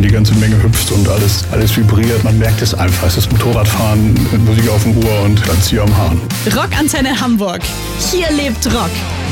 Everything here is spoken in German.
ganze Menge hüpft und alles vibriert. Man merkt es einfach. Es ist Motorradfahren mit Musik auf dem Ohr und Glanzzieh am Hahn. Rockantenne Hamburg. Hier lebt Rock.